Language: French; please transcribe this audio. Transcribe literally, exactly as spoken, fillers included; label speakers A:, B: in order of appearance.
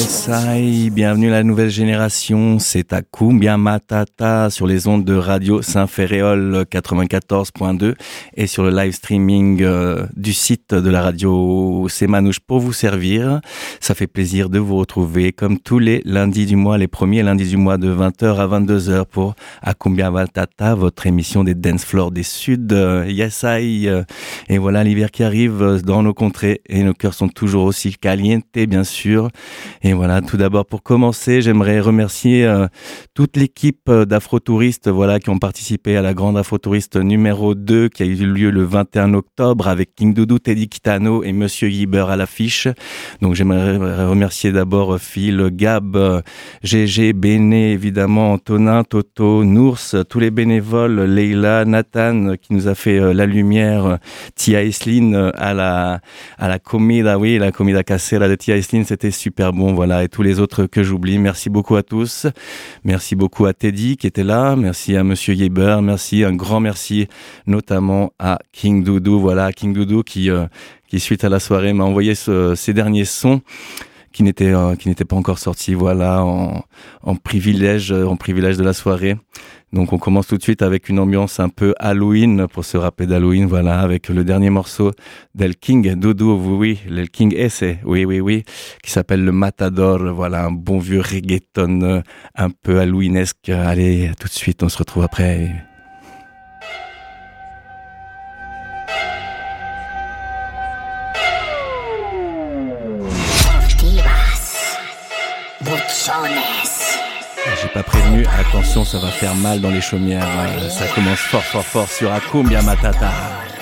A: Yes, aïe, bienvenue à la nouvelle génération, c'est à Cumbia Matata sur les ondes de Radio Saint-Ferréol quatre-vingt-quatorze point deux et sur le live streaming euh, du site de la radio C'est Manouche pour vous servir. Ça fait plaisir de vous retrouver comme tous les lundis du mois, les premiers lundis du mois de vingt heures à vingt-deux heures pour à Cumbia Matata, votre émission des dance floors des Suds. Euh, yes, aïe, euh, et voilà l'hiver qui arrive dans nos contrées et nos cœurs sont toujours aussi calientes, bien sûr. Et voilà, tout d'abord pour commencer, j'aimerais remercier euh, toute l'équipe d'Afrotouristes, voilà, qui ont participé à la grande Afrotouriste numéro deux qui a eu lieu le vingt et un octobre avec King Doudou, Teddy Kitano et Monsieur Guiber à l'affiche. Donc j'aimerais remercier d'abord Phil, Gab, G G, Béné, évidemment, Antonin, Toto, Nours, tous les bénévoles, Leila, Nathan qui nous a fait euh, la lumière, Tia Esline à la à la comida, oui, la comida casera de Tia Esline, c'était super bon, voilà, et tous les autres que j'oublie. Merci beaucoup à tous. Merci beaucoup à Teddy qui était là. Merci à Monsieur Yeber. Merci, un grand merci, notamment à King Doudou. Voilà, King Doudou qui, euh, qui suite à la soirée m'a envoyé ce, ces derniers sons qui n'étaient, euh, qui n'étaient pas encore sortis. Voilà, en, en privilège, en privilège de la soirée. Donc on commence tout de suite avec une ambiance un peu Halloween pour se rappeler d'Halloween, voilà, avec le dernier morceau d'El King Doudou, oui, oui, le King S, oui, oui, oui, qui s'appelle le Matador, voilà, un bon vieux reggaeton un peu halloweenesque. Allez, tout de suite, on se retrouve après. J'ai pas prévenu, attention, ça va faire mal dans les chaumières. Ça commence fort, fort, fort sur Cumbia Matata.